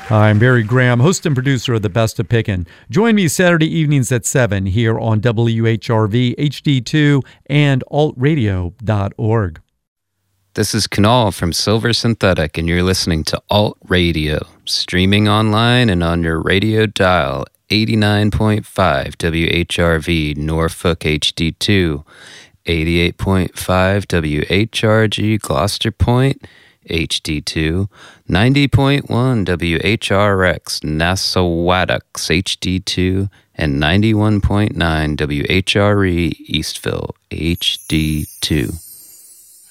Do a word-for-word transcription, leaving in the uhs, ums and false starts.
I'm Barry Graham, host and producer of The Best of Pickin'. Join me Saturday evenings at seven here on W H R V, H D two, and alt radio dot org. This is Kunal from Silver Synthetic, and you're listening to Alt Radio, streaming online and on your radio dial, eighty-nine point five W H R V, Norfolk H D two, eighty-eight point five W H R G, Gloucester Point, H D two, ninety point one W H R X, Nassauwattocks, H D two, and ninety-one point nine W H R E, Eastville, H D two.